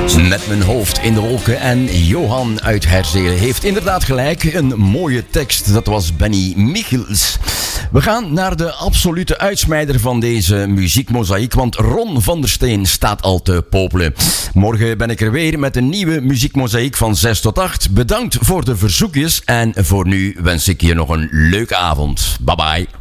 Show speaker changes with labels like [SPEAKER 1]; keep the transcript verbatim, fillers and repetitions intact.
[SPEAKER 1] Met mijn hoofd in de wolken en Johan uit Herzelen heeft inderdaad gelijk. Een mooie tekst, dat was Benny Michels. We gaan naar de absolute uitsmijder van deze muziekmozaïek, want Ron van der Steen staat al te popelen. Morgen ben ik er weer met een nieuwe muziekmozaïek van zes tot acht. Bedankt voor de verzoekjes en voor nu wens ik je nog een leuke avond. Bye bye.